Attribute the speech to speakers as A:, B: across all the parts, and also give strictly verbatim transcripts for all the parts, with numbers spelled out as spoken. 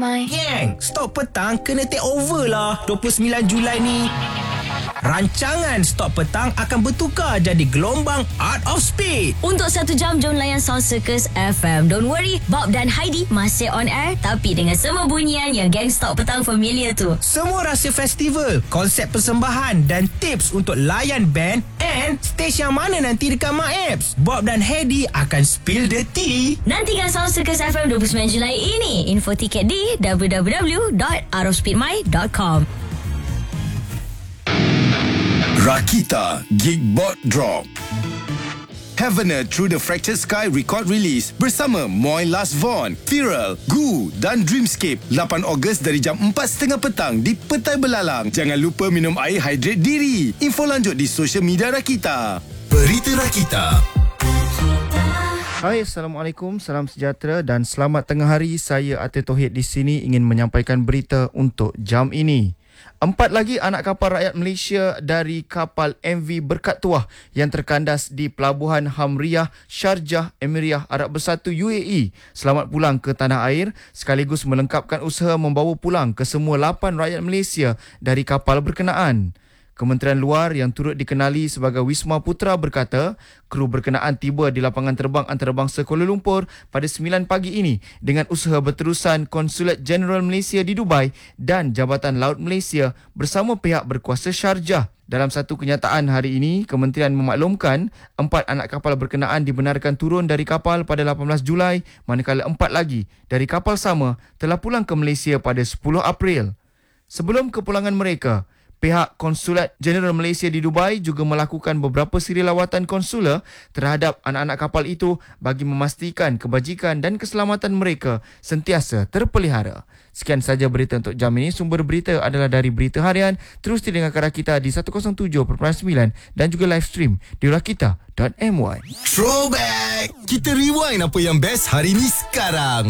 A: My.
B: Gang, Stop Petang kena take over lah dua puluh sembilan Julai ni. Rancangan Stop Petang akan bertukar jadi gelombang Art of Speed.
C: Untuk satu jam, jom layan Sound Circus F M. Don't worry, Bob dan Heidi masih on air, tapi dengan semua bunyian yang geng Stop Petang familiar tu.
B: Semua rahsia festival, konsep persembahan dan tips untuk layan band and stage yang mana nanti dekat MyApps. Bob dan Heidi akan spill the tea.
C: Nantikan Sound Circus F M dua puluh sembilan Julai ini. Info tiket di w w w dot art of speed my dot com.
D: Rakita Geekbot Drop. Heavener Through the Fractured Sky record release bersama Moy Last Von, Viral, Gu dan Dreamscape lapan Ogos dari jam empat tiga puluh petang di Petai Belalang. Jangan lupa minum air, hydrate diri. Info lanjut di social media Rakita. Berita Rakita.
E: Hai, Assalamualaikum, salam sejahtera dan selamat tengah hari. Saya Atir Tohid di sini ingin menyampaikan berita untuk jam ini. Empat lagi anak kapal rakyat Malaysia dari kapal M V Berkat Tuah yang terkandas di Pelabuhan Hamriyah, Sharjah, Emiriah Arab Bersatu U A E selamat pulang ke tanah air sekaligus melengkapkan usaha membawa pulang ke semua lapan rakyat Malaysia dari kapal berkenaan. Kementerian Luar yang turut dikenali sebagai Wisma Putra berkata, kru berkenaan tiba di lapangan terbang antarabangsa Kuala Lumpur pada sembilan pagi ini dengan usaha berterusan Konsulat Jeneral Malaysia di Dubai dan Jabatan Laut Malaysia bersama pihak berkuasa Sharjah. Dalam satu kenyataan hari ini, kementerian memaklumkan empat anak kapal berkenaan dibenarkan turun dari kapal pada lapan belas Julai, manakala empat lagi dari kapal sama telah pulang ke Malaysia pada sepuluh April. Sebelum kepulangan mereka, pihak Konsulat Jeneral Malaysia di Dubai juga melakukan beberapa siri lawatan konsular terhadap anak-anak kapal itu bagi memastikan kebajikan dan keselamatan mereka sentiasa terpelihara. Sekian saja berita untuk jam ini. Sumber berita adalah dari Berita Harian. Terus didengarkan Rakita di seratus tujuh perpuluhan sembilan dan juga live stream di rakita dot m y.
D: Throwback. Kita rewind apa yang best hari ni sekarang.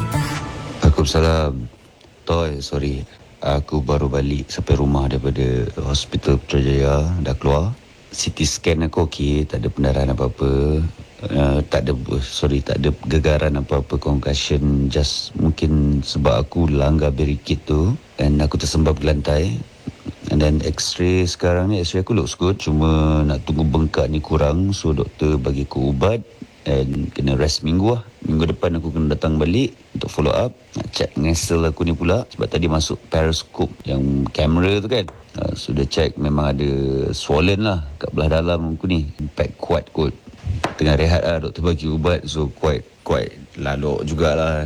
F: Waalaikumsalam. Toy, sorry. Aku baru balik sampai rumah daripada hospital Putrajaya. Dah keluar. C T scan aku okey, tak ada pendarahan apa-apa. Uh, tak ada, sorry, tak ada gegaran apa-apa, concussion. Just mungkin sebab aku langgar barricade tu dan aku tersembab di lantai. And then x-ray sekarang ni, x-ray aku looks good. Cuma nak tunggu bengkak ni kurang. So doktor bagi aku ubat and kena rest minggu lah. Minggu depan aku kena datang balik untuk follow up. Nak check ngesel aku ni pula. Sebab tadi masuk periscope yang kamera tu kan. uh, So dia check memang ada swollen lah kat belah dalam aku ni. Impact kuat kot. Tengah rehat lah, doktor bagi ubat. So quite quite lalok jugalah.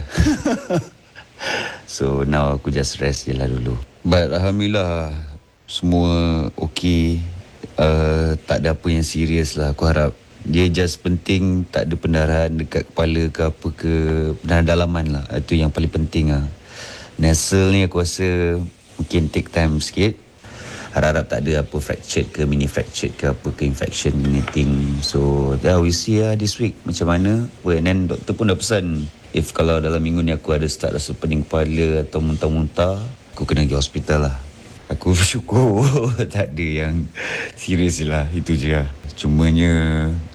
F: So now aku just rest je lah dulu. But Alhamdulillah semua okey. uh, Tak ada apa yang serius lah. Aku harap dia just penting tak ada pendarahan dekat kepala ke apa ke, pendarahan dalaman lah. Itu yang paling penting lah. Nasal ni aku rasa mungkin take time sikit. Harap-harap tak ada apa fractured ke, mini fractured ke apa ke, infection, anything. So yeah, we see lah this week macam mana. And then doktor pun dah pesan, if kalau dalam minggu ni aku ada start rasa pening kepala atau muntah-muntah, aku kena pergi hospital lah. Aku bersyukur tak ada yang serius lah. Itu je lah. Cumanya